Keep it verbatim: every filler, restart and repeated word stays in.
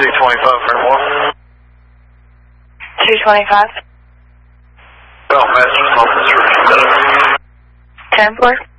two twenty-five for more. two twenty-five. Well, master's office for a few minutes. ten four.